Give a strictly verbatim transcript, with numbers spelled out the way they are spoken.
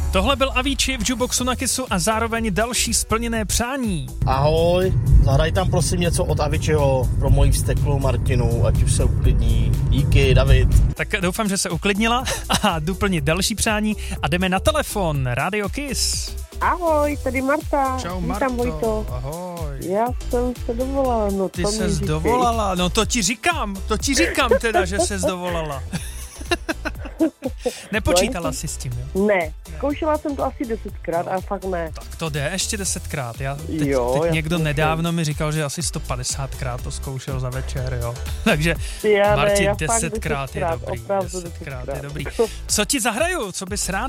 Tohle byl Avicii v Jukeboxu na Kissu a zároveň další splněné přání. Ahoj, zahraj tam prosím něco od Aviciiho pro moji vzteklou Martinu, ať už se uklidní. Díky, David. Tak doufám, že se uklidnila a jdu plnit další přání a jdeme na telefon. Radio Kiss. Ahoj, tady Marta. Čau, Vítám, Marto. Vojto. Ahoj. Já jsem se dovolala, no Ty to mi ses říkej. dovolala, no to ti říkám, to ti říkám teda, že ses dovolala. Nepočítala jsi s tím, jo? Ne, zkoušela jsem to asi desetkrát a fakt ne. Tak to jde ještě desetkrát. Já teď, Jo, teď já někdo zkoušel. nedávno mi říkal, že asi sto padesátkrát to zkoušel za večer, jo. Takže Já ne, Martin, já fakt desetkrát je desetkrát, dobrý, opravdu desetkrát je desetkrát. dobrý. Co ti zahraju, co bys rád